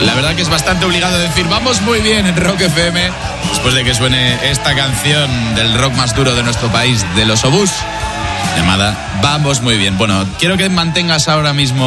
La verdad que es bastante obligado decir vamos muy bien en Rock FM después de que suene esta canción del rock más duro de nuestro país, de los Obús, llamada Vamos muy bien. Bueno, quiero que mantengas ahora mismo